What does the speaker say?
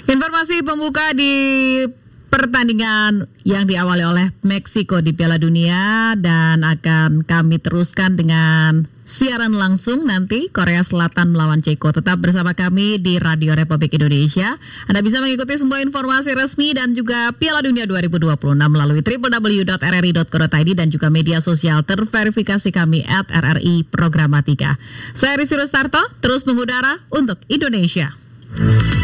Informasi pembuka di pertandingan yang diawali oleh Meksiko di Piala Dunia, dan akan kami teruskan dengan siaran langsung nanti Korea Selatan melawan Ceko. Tetap bersama kami di Radio Republik Indonesia. Anda bisa mengikuti semua informasi resmi dan juga Piala Dunia 2026 melalui www.rri.co.id dan juga media sosial terverifikasi kami @RRI Programatika. Saya Rizky Rustarto, terus mengudara untuk Indonesia.